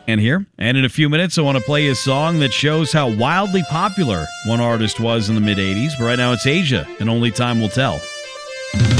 And here, and in a few minutes, I want to play a song that shows how wildly popular one artist was in the mid-'80s. But right now, it's Asia, and Only Time Will Tell.